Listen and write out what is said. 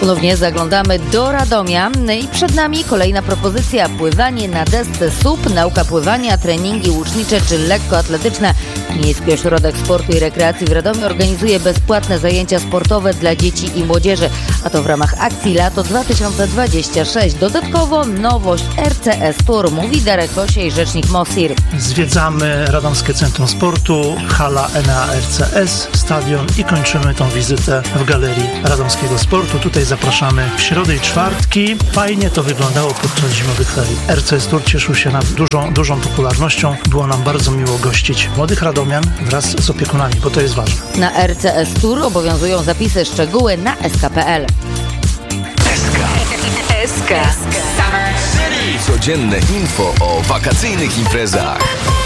Ponownie zaglądamy do Radomia i przed nami kolejna propozycja. Pływanie na desce SUP, nauka pływania, treningi łucznicze czy lekkoatletyczne. Miejski Ośrodek Sportu i Rekreacji w Radomiu organizuje bezpłatne zajęcia sportowe dla dzieci i młodzieży, a to w ramach akcji Lato 2026. Dodatkowo nowość RCS Tour, mówi Darek Osiej, rzecznik MOSIR. Zwiedzamy Radomskie Centrum Sportu, hala Enea RCS, stadion i kończymy tą wizytę w Galerii Radomskiego Sportu. Tutaj zapraszamy w środę i czwartki. Fajnie to wyglądało podczas zimowych ferii. RCS Tour cieszył się dużą popularnością. Było nam bardzo miło gościć młodych radomian wraz z opiekunami, bo to jest ważne. Na RCS Tour obowiązują zapisy, szczegóły na sk.pl. SK. Codzienne info o wakacyjnych imprezach.